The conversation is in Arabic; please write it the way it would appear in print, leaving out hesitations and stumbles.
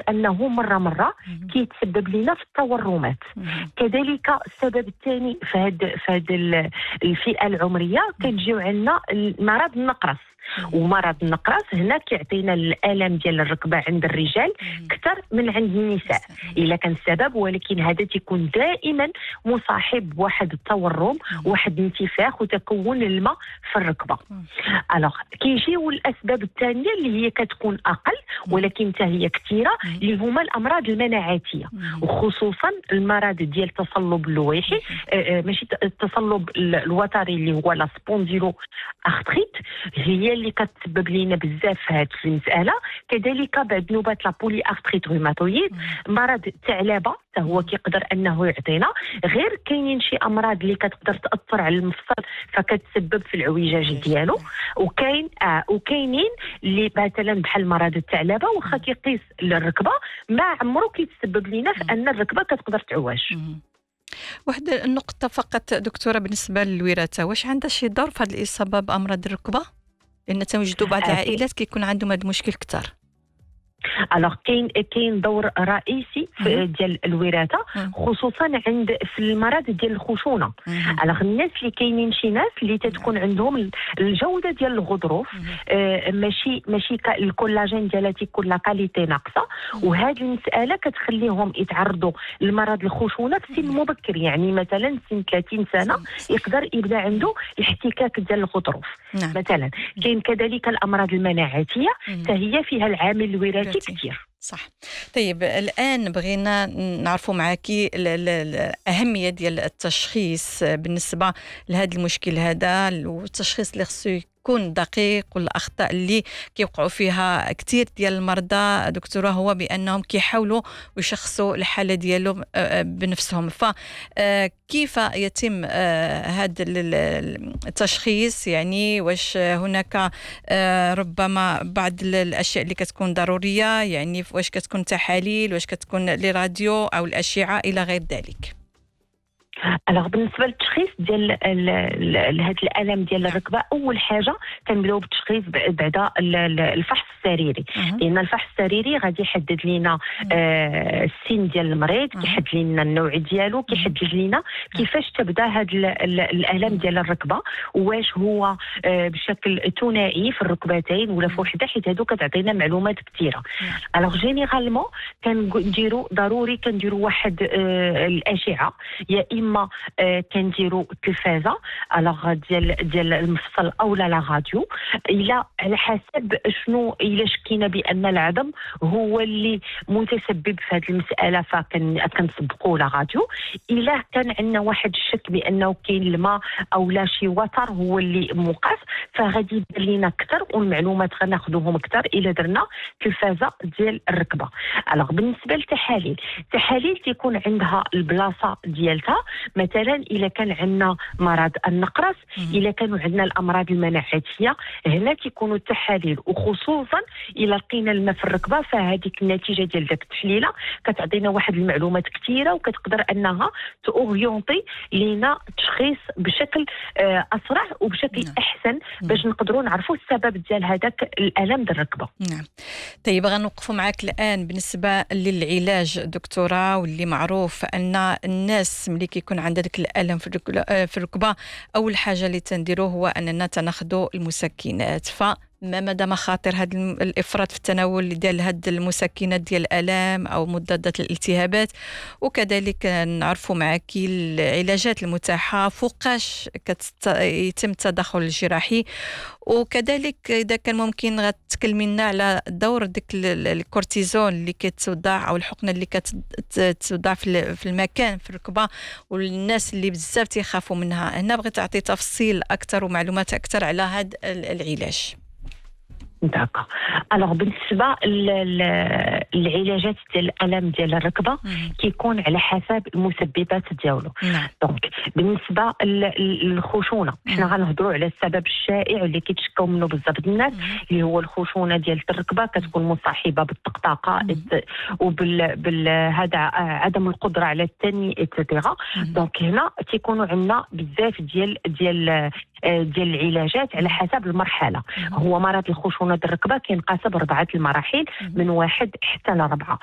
انه مره كيتسبب لنا في التورمات. كذلك السبب الثاني في هذه الفئه العمريه كنجيو عندنا مرض النقرس. ومرض النقرس هنا كيعطينا الالم ديال الركبه عند الرجال اكثر من عند النساء الا كان السبب، ولكن هذا تيكون دائما مصاحب بواحد التورم، واحد الانتفاخ وتكون الماء في الركبه. الوغ كيجيو الاسباب الثانيه اللي هي كتكون اقل ولكن حتى هي كثيره، اللي هما الامراض المناعاتيه، وخصوصا المرض ديال التصلب اللويحي، ماشي التصلب الوتري اللي هو لا سبونديلو ارثريت، هي اللي كتسبب لنا بزاف في هذه المساله. كذلك بعد نوبات لا بولي ارثريت روماتويد، مرض الثعلبه حتى هو كيقدر انه يعطينا. غير كاينين شي امراض اللي كتقدر تاثر على المفصل فكتسبب في العوجاج ديالو، وكاينين اللي مثلا بحال مرض الثعلبه واخا كيقيس الركبه ما عمره كيتسبب لنا في ان الركبه كتقدر تعوج. واحد النقطه فقط دكتوره بالنسبه للوراثه، واش عندها شي دور في هذه الاصابه بامراض الركبه؟ لان تنوجدوا بعض العائلات كيكون عندهم هذا المشكل كثر. الوغ كاين دور رئيسي ديال الوراثه، خصوصا في المرض ديال الخشونه. الوغ الناس اللي كاينين شي ناس اللي تتكون عندهم الجوده ديال الغضروف ماشي الكولاجين ديالها تيكون لا كاليتي ناقصه، وهذه المساله كتخليهم يتعرضوا لمرض الخشونه في سن مبكر، يعني مثلا سن 30 سنه يقدر يبدا عنده الاحتكاك ديال الغضروف. مثلا كاين كذلك الامراض المناعاتيه حتى هي فيها العامل الوراثي كثير. صح. طيب الآن بغينا نعرفوا معاكي الأهمية ديال التشخيص بالنسبة لهذا المشكل هذا، والتشخيص اللي خصو يكون دقيق، والأخطاء اللي كيوقعوا فيها كثير ديال المرضى دكتورة هو بأنهم كيحاولوا يشخصوا الحالة ديالهم بنفسهم. فكيف يتم هذا التشخيص؟ يعني واش هناك ربما بعض الأشياء اللي كتكون ضرورية، يعني واش كتكون تحاليل، واش كتكون لراديو أو الأشعة إلى غير ذلك؟ الوغ بالنسبه للتشخيص ديال هذا الالم ديال الركبه، اول حاجه كنبداو بالتشخيص بعد الفحص السريري، لان الفحص السريري غادي يحدد لنا السن ديال المريض، كيحدد لنا النوع ديالو، كيحدد لنا كيفاش تبدا هذا الالم ديال الركبه، واش هو بشكل ثنائي في الركبتين ولا في وحده، حيت هادو كتعطينا معلومات كثيره. الوغ جينيرالمون كنديروا ضروري واحد الاشعه، يا اما كنديروا التلفازه الوغ ديال المفصل او لا راديو، الى على حسب شنو، الى شكينا بان العظم هو اللي متسبب في هذه المساله فكنسبقوا لا راديو. الى كان عندنا واحد الشك بانه كاين الماء او لا شي وتر هو اللي موقف، فغادي يبان لينا اكثر والمعلومات غناخذوهم اكثر الى درنا تلفازه ديال الركبه. الوغ بالنسبه للتحاليل تيكون عندها البلاصه ديالتها، مثلا الا كان عندنا مرض النقرس، الا كانوا عندنا الامراض المناعاتيه، هنا كيكونوا التحاليل، وخصوصا الا لقينا الماء في الركبه فهذيك النتيجه ديال داك التحليله كتعطينا واحد المعلومات كثيره وكتقدر انها تاورينتي لينا التشخيص بشكل اسرع وبشكل احسن باش نقدروا نعرفوا السبب ديال هذاك الالم ديال الركبه. نعم. طيب غنوقفوا معك الان بالنسبه للعلاج دكتوره، واللي معروف ان الناس ملي كيكون عندها داك الالم في الركبه اول حاجه اللي تنديروه هو اننا تناخذوا المسكنات. ما مدى مخاطر هذا الافراط في التناول ديال هذه المسكنات ديال الالام او مضادات الالتهابات؟ وكذلك نعرفوا معاكي العلاجات المتاحه، فوقاش يتم التدخل الجراحي، وكذلك اذا كان ممكن غتكلمي لنا على دور ديك الكورتيزون اللي كتوضع او الحقنه اللي كتوضع في المكان في الركبه، والناس اللي بزاف تيخافوا منها. هنا بغيت تعطي تفصيل اكثر ومعلومات اكثر على هذا العلاج. داكا. الوغ بالنسبه للعلاجات ديال الالم ديال الركبه كيكون على حسب المسببات ديالو. دونك بالنسبه للخشونه حنا غنهضروا على السبب الشائع اللي كيتشكاو منه بزاف الناس، اللي هو الخشونه ديال الركبه، كتكون مصاحبه بالطقطقه هذا عدم القدره على التنميه ايتترا. دونك هنا تيكونوا عندنا بزاف ديال العلاجات على حسب المرحله. هو مرض الخشونه الركبه كينقسم ب4 المراحل من 1 حتى ل4.